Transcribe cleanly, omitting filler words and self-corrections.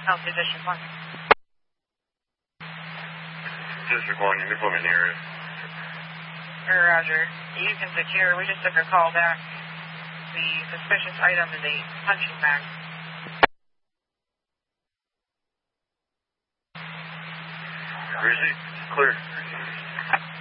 Altitude District 1. District 1, you can put me in the area. Roger. You can secure. We just took a call back. The suspicious item is a punching bag. Greasy, clear.